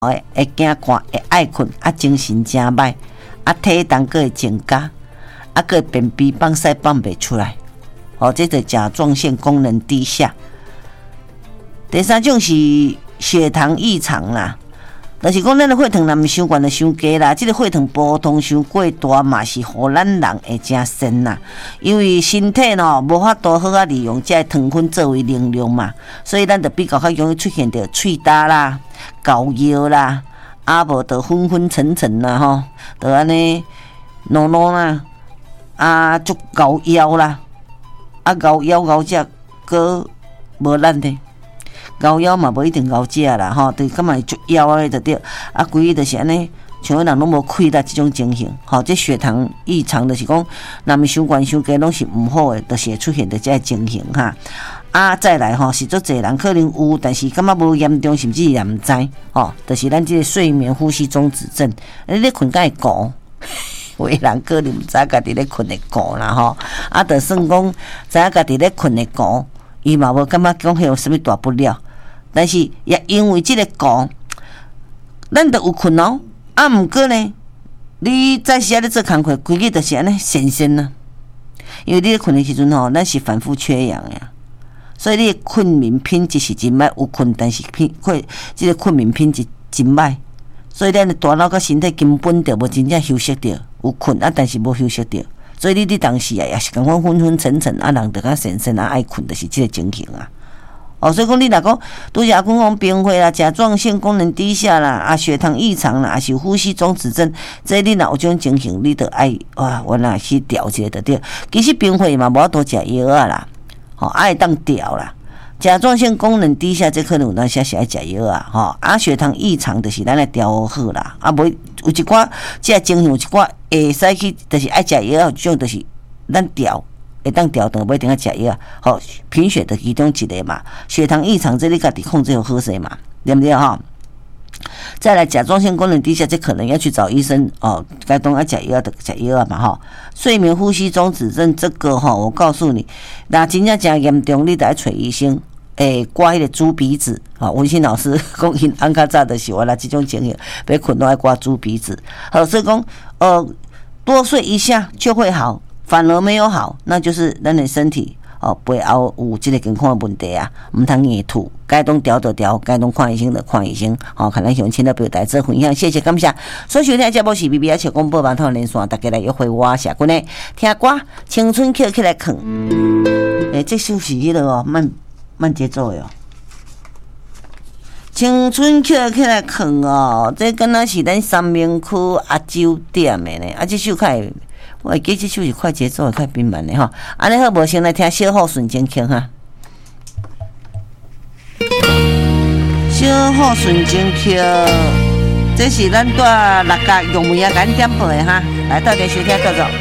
会惊寒，会爱困，精神真歹，体重佫会增加，佫会便秘放屎放袂出来，这就甲状腺功能低下。第三种是血糖异常啦，就是讲咱的血糖若毋伤悬就伤低啦，这个血糖波动伤过大嘛是互咱人会真神啦，因为身体无法度好啊利用这糖分作为能量嘛，所以咱就比较容易出现着喙焦啦、高腰啦，无就昏昏沉沉啦就安尼喏喏啦，足高腰啦，高腰高只佫无力的。高腰嘛无一定高只啦，就是感觉足腰的就对，规个就是安尼，像迄人拢无气力这种情形，这血糖异常就是讲，若毋伤悬伤低拢是毋好的，就是会出现的这情形再来是足侪人可能有，但是感觉无严重，甚至也毋知，就是咱这个睡眠呼吸中止症，你咧困敢会糊？有的人可能毋知家己咧困会糊啦就算讲知影家己咧困会糊，伊嘛无感觉讲迄有啥物大不了。但是也因为这个糊，咱就有困毋过呢，你早时咧做工课，规日就是安尼神神啊。因为你咧困的时阵咱是反复缺氧呀，所以你的困眠品质是真歹，有困但是这个困眠品质真歹，所以咱的大脑甲身体根本就无真正休息着，有困但是无休息着，所以你当时也是感觉昏昏沉沉人就较神神爱困，就是这个情形所以讲你若讲拄则讲讲病血啦、甲状腺功能低下啦、血糖异常啦，是呼吸中止症，这你若有这种情形，你就爱原来去调一下就对。其实病血嘛无法度食药啦，爱当调啦。甲状腺功能低下，这可能有当时是爱食药血糖异常就是咱来调好啦，无有一寡这情形有一寡会使去，就是爱食药，种就是咱调。会当调动，不一定要食药贫血的其中一个嘛，血糖异常这你家己控制好势嘛，对不对再来甲状腺功能低下，这可能要去找医生该当要食药的食药嘛睡眠呼吸中止症这个我告诉你，那真正真严重，你得要找医生。刮迄个猪鼻子文心老师讲，因安较早就是我啦，这种情形，别困都爱刮猪鼻子。所以讲多睡一下就会好。反而没有好，那就是咱的身体背后有这个健康的问题唔通硬吐，该当调就调，该当看医生就看医生。看咱乡亲的表达做分享，谢谢感谢。所收听的节目是 BBS 笑广播网通连线，大家来约会我社群的听歌，青春曲起来啃。这首是迄个慢节奏的青春曲起来啃这敢若是咱三明区阿酒店的呢，这首较。我会记这首是快节奏的，快平慢的安尼好，无先来听小号顺情曲小号顺情曲，这是咱在六甲用梅啊，咱点播的来到底收听叫做。